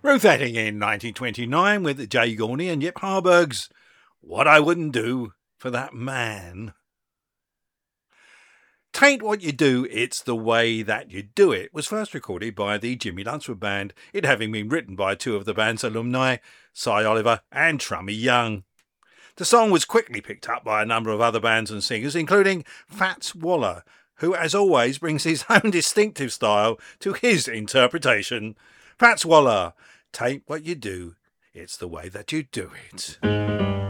Ruth Etting in 1929 with Jay Gorney and Yip Harburg's What I Wouldn't Do for That Man. Tain't What You Do, It's the Way That You Do It was first recorded by the Jimmy Lunsford Band, it having been written by two of the band's alumni, Cy Oliver and Trummy Young. The song was quickly picked up by a number of other bands and singers, including Fats Waller, who as always brings his own distinctive style to his interpretation. Fats Waller, Tain't What You Do, It's the Way That You Do It.